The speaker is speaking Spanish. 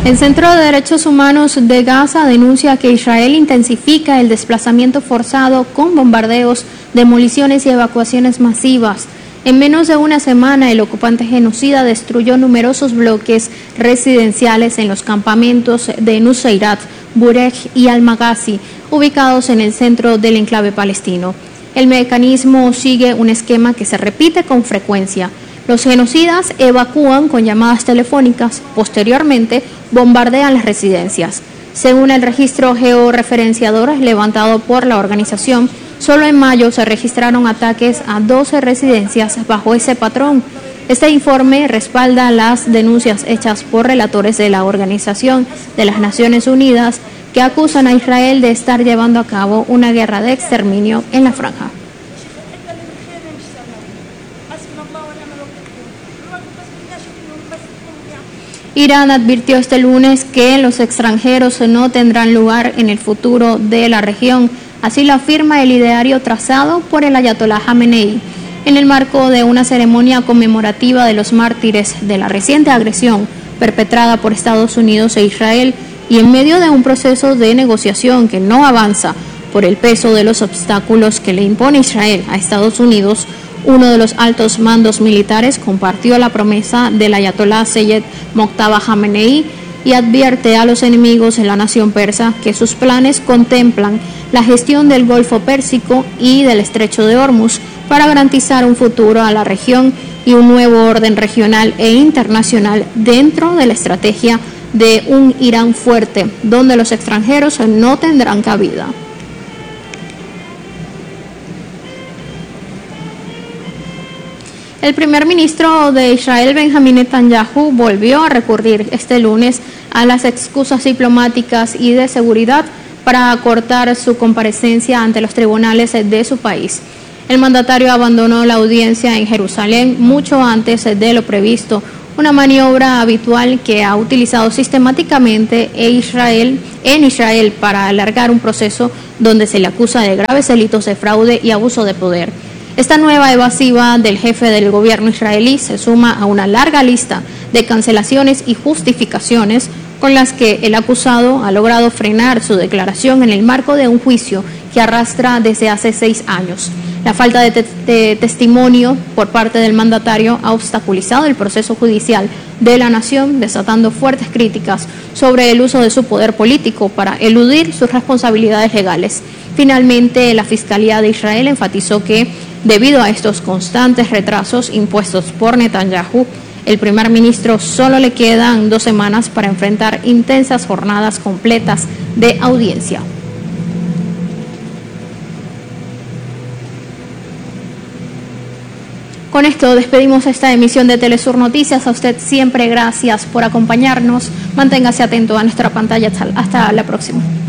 El Centro de Derechos Humanos de Gaza denuncia que Israel intensifica el desplazamiento forzado con bombardeos, demoliciones y evacuaciones masivas. En menos de una semana, el ocupante genocida destruyó numerosos bloques residenciales en los campamentos de Nuseirat, Burej y Al-Maghazi, ubicados en el centro del enclave palestino. El mecanismo sigue un esquema que se repite con frecuencia. Los genocidas evacúan con llamadas telefónicas, posteriormente bombardean las residencias. Según el registro georreferenciador levantado por la organización, solo en mayo se registraron ataques a 12 residencias bajo ese patrón. Este informe respalda las denuncias hechas por relatores de la Organización de las Naciones Unidas que acusan a Israel de estar llevando a cabo una guerra de exterminio en la franja. Irán advirtió este lunes que los extranjeros no tendrán lugar en el futuro de la región. Así lo afirma el ideario trazado por el ayatolá Jamenei en el marco de una ceremonia conmemorativa de los mártires de la reciente agresión perpetrada por Estados Unidos e Israel y en medio de un proceso de negociación que no avanza por el peso de los obstáculos que le impone Israel a Estados Unidos. Uno de los altos mandos militares compartió la promesa del ayatolá Seyed Mojtaba Jamenei y advierte a los enemigos de la nación persa que sus planes contemplan la gestión del Golfo Pérsico y del Estrecho de Hormuz para garantizar un futuro a la región y un nuevo orden regional e internacional dentro de la estrategia de un Irán fuerte, donde los extranjeros no tendrán cabida. El primer ministro de Israel, Benjamín Netanyahu, volvió a recurrir este lunes a las excusas diplomáticas y de seguridad para acortar su comparecencia ante los tribunales de su país. El mandatario abandonó la audiencia en Jerusalén mucho antes de lo previsto, una maniobra habitual que ha utilizado sistemáticamente en Israel para alargar un proceso donde se le acusa de graves delitos de fraude y abuso de poder. Esta nueva evasiva del jefe del gobierno israelí se suma a una larga lista de cancelaciones y justificaciones con las que el acusado ha logrado frenar su declaración en el marco de un juicio que arrastra desde hace 6 años. La falta de testimonio por parte del mandatario ha obstaculizado el proceso judicial de la nación, desatando fuertes críticas sobre el uso de su poder político para eludir sus responsabilidades legales. Finalmente, la Fiscalía de Israel enfatizó que, debido a estos constantes retrasos impuestos por Netanyahu, el primer ministro solo le quedan 2 semanas para enfrentar intensas jornadas completas de audiencia. Con esto despedimos esta emisión de Telesur Noticias. A usted siempre gracias por acompañarnos. Manténgase atento a nuestra pantalla. Hasta la próxima.